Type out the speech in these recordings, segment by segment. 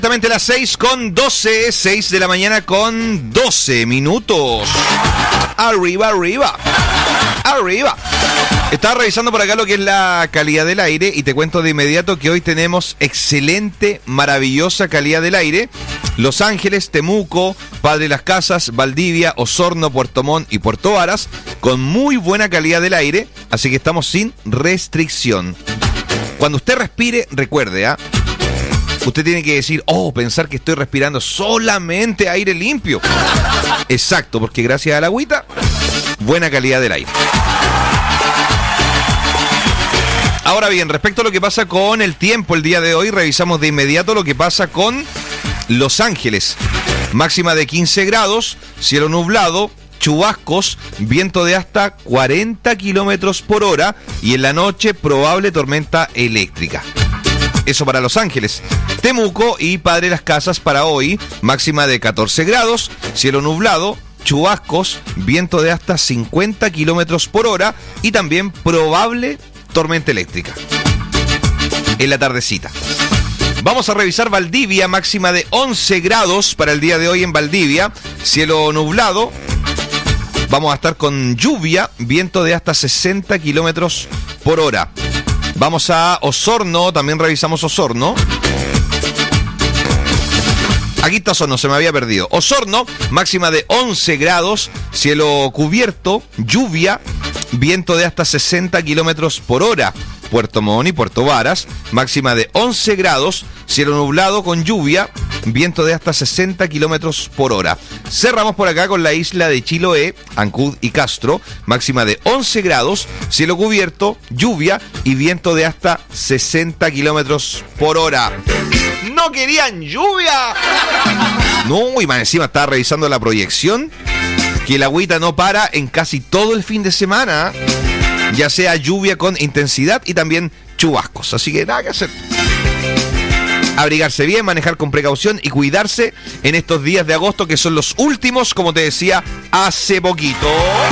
Exactamente las 6:12, 6 de la mañana con 12 minutos. Arriba, arriba, arriba. Estaba revisando por acá lo que es la calidad del aire y te cuento de inmediato que hoy tenemos excelente, maravillosa calidad del aire. Los Ángeles, Temuco, Padre Las Casas, Valdivia, Osorno, Puerto Montt y Puerto Varas con muy buena calidad del aire, así que estamos sin restricción. Cuando usted respire, recuerde, usted tiene que decir, pensar que estoy respirando solamente aire limpio. Exacto, porque gracias a la agüita, buena calidad del aire. Ahora bien, respecto a lo que pasa con el tiempo el día de hoy, revisamos de inmediato lo que pasa con Los Ángeles. Máxima de 15 grados, cielo nublado, chubascos, viento de hasta 40 kilómetros por hora y en la noche probable tormenta eléctrica. Eso para Los Ángeles. Temuco y Padre Las Casas para hoy, máxima de 14 grados, cielo nublado, chubascos, viento de hasta 50 kilómetros por hora y también probable tormenta eléctrica en la tardecita. Vamos a revisar Valdivia, máxima de 11 grados para el día de hoy en Valdivia, cielo nublado. Vamos a estar con lluvia, viento de hasta 60 kilómetros por hora. Vamos a Osorno, también revisamos Osorno. Aquí está Osorno, se me había perdido. Osorno, máxima de 11 grados, cielo cubierto, lluvia, viento de hasta 60 kilómetros por hora. Puerto Montt y Puerto Varas, máxima de 11 grados, cielo nublado con lluvia, viento de hasta 60 kilómetros por hora. Cerramos por acá con la isla de Chiloé, Ancud y Castro, máxima de 11 grados, cielo cubierto, lluvia y viento de hasta 60 kilómetros por hora. ¡No querían lluvia! No, y más encima estaba revisando la proyección, que el agüita no para en casi todo el fin de semana, ya sea lluvia con intensidad y también chubascos. Así que nada que hacer. Abrigarse bien, manejar con precaución y cuidarse en estos días de agosto que son los últimos, como te decía, hace poquito.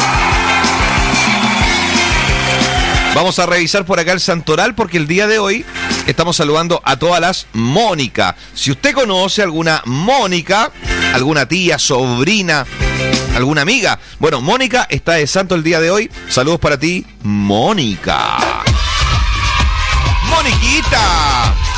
Vamos a revisar por acá el santoral porque el día de hoy estamos saludando a todas las Mónica. Si usted conoce alguna Mónica, alguna tía, sobrina, alguna amiga. Bueno, Mónica está de santo el día de hoy. Saludos para ti, Mónica. ¡Moniquita!